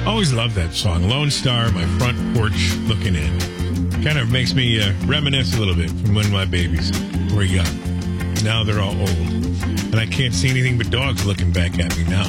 Always loved that song. Lone Star, my front porch looking in. Kind of makes me reminisce a little bit from when my babies were young. Now they're all old. And I can't see anything but dogs looking back at me now.